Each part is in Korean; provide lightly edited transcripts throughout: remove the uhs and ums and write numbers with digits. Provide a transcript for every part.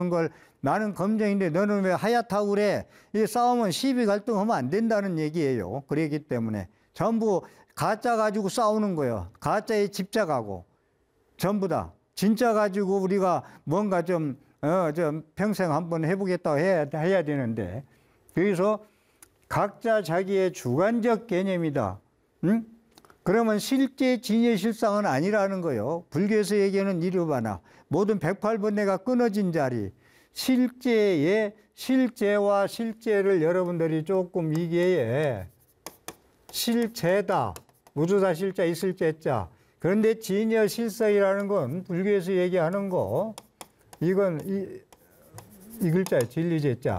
걸 나는 검정인데 너는 왜 하얗다고 그래? 이 싸우면 시비 갈등하면 안 된다는 얘기예요. 그렇기 때문에 전부 가짜 가지고 싸우는 거예요. 가짜에 집착하고 전부 다 진짜 가지고 우리가 뭔가 좀 평생 한번 해보겠다고 해야 되는데, 그래서 각자 자기의 주관적 개념이다. 응? 그러면 실제 진여실상은 아니라는 거예요. 불교에서 얘기하는 이르바나 모든 108번뇌가 끊어진 자리, 실제의 실제와 실제를 여러분들이 조금 이게 실제다. 무주사 실자 있을 제자. 그런데 진여실상이라는 건 불교에서 얘기하는 거, 이건 이 글자예요. 진리제자.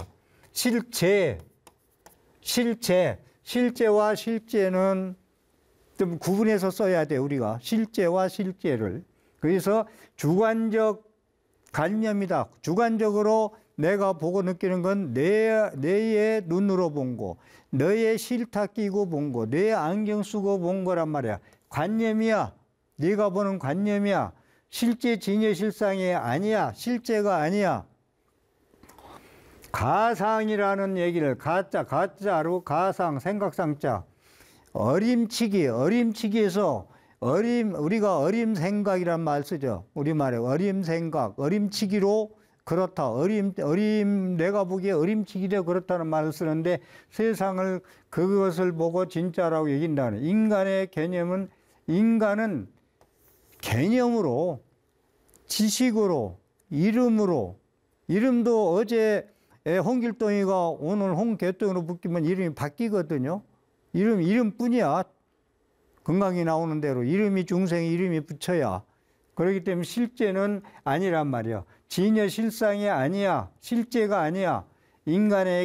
실제와 실제는 좀 구분해서 써야 돼, 우리가. 실제와 실제를. 그래서 주관적 관념이다. 주관적으로 내가 보고 느끼는 건 뇌의 눈으로 본 거, 너의 실타 끼고 본 거, 뇌의 안경 쓰고 본 거란 말이야. 관념이야. 네가 보는 관념이야. 실제 진여실상이 아니야. 실제가 아니야. 가상이라는 얘기를 가짜로 가상, 생각상자. 어림치기에서 우리가 어림생각이란 말 쓰죠. 우리말에 어림생각, 어림치기로 그렇다. 내가 보기에 어림치기로 그렇다는 말을 쓰는데 세상을 그것을 보고 진짜라고 얘긴다는. 인간의 개념은, 인간은 개념으로, 지식으로, 이름도 어제 홍길동이가 오늘 홍개똥으로 붙기면 이름이 바뀌거든요. 이름뿐이야. 건강이 나오는 대로 이름이 중생 이름이 붙여야. 그렇기 때문에 실제는 아니란 말이야. 진여실상이 아니야. 실제가 아니야. 인간은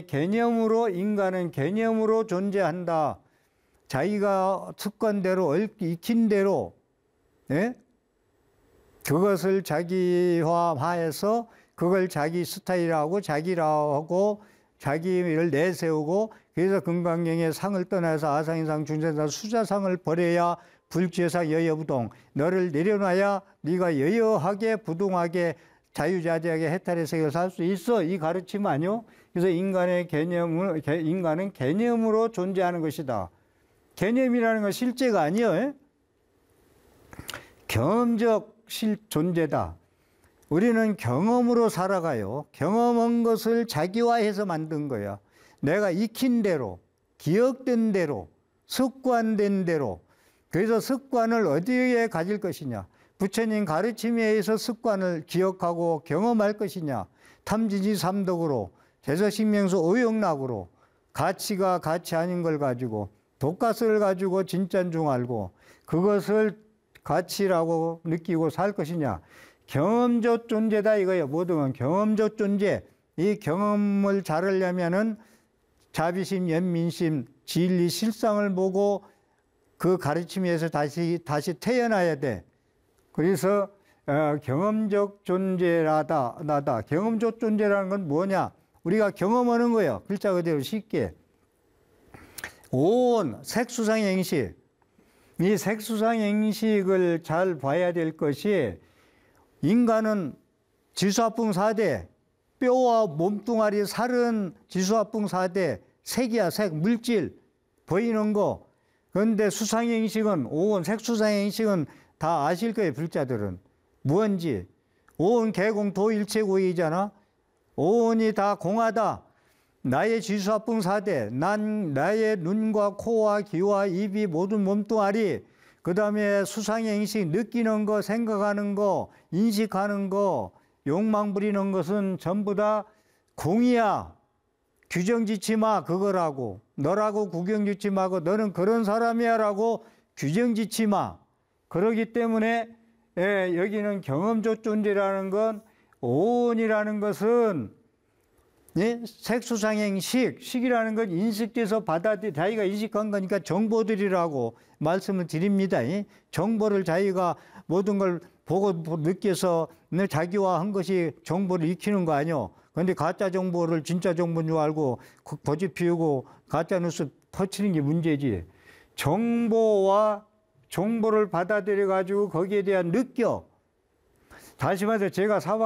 개념으로 존재한다. 자기가 습관대로 익힌 대로, 예? 그것을 자기화해서 그걸 자기 스타일하고 자기라고 자기를 내세우고, 그래서 금강경의 상을 떠나서 아상인상, 중생상, 수자상을 버려야 불지에서 여여부동. 너를 내려놔야 네가 여여하게 부동하게 자유자재하게 해탈의 세계를 살 수 있어. 이 가르침 아니요? 그래서 인간은 개념으로 존재하는 것이다. 개념이라는 건 실제가 아니에요. 경험적 존재다. 우리는 경험으로 살아가요. 경험한 것을 자기화해서 만든 거야. 내가 익힌 대로, 기억된 대로, 습관된 대로. 그래서 습관을 어디에 가질 것이냐. 부처님 가르침에 의해서 습관을 기억하고 경험할 것이냐. 탐진지 삼독으로, 제서식명수 오용락으로, 가치가 가치 아닌 걸 가지고, 독가스를 가지고 진짜인 줄 알고, 그것을 가치라고 느끼고 살 것이냐. 경험적 존재다 이거예요. 모든 경험적 존재. 이 경험을 잘하려면은 자비심, 연민심, 진리, 실상을 보고 그 가르침에서 다시 태어나야 돼. 그래서 경험적 존재라다. 경험적 존재라는 건 뭐냐? 우리가 경험하는 거예요. 글자 그대로 쉽게. 온 색수상행식. 이 색수상행식을 잘 봐야 될 것이, 인간은 지수합풍 4대, 뼈와 몸뚱아리 살은 지수합풍 4대, 색이야, 색, 물질, 보이는 거. 그런데 수상행식은, 오온 색수상행식은 다 아실 거예요, 불자들은. 무언지. 오온 개공 도일체고이잖아. 오온이 다 공하다. 나의 지수합풍 4대, 나의 눈과 코와 귀와 입이 모든 몸뚱아리, 그 다음에 수상행식, 느끼는 거, 생각하는 거, 인식하는 거, 욕망 부리는 것은 전부 다 공이야. 규정 짓지 마, 그거라고. 너라고 구경 짓지 마고, 너는 그런 사람이야 라고 규정 짓지 마. 그러기 때문에 여기는 경험적 존재라는 건, 오온이라는 것은 색수상행식, 식이라는 건 인식돼서 자기가 인식한 거니까 정보들이라고 말씀을 드립니다. 정보를 자기가 모든 걸 보고 느껴서 자기화한 것이 정보를 익히는 거 아니요. 그런데 가짜 정보를 진짜 정보인 줄 알고 고집 피우고 가짜 뉴스 퍼치는 게 문제지. 정보를 받아들여 가지고 거기에 대한 다시 말해서 제가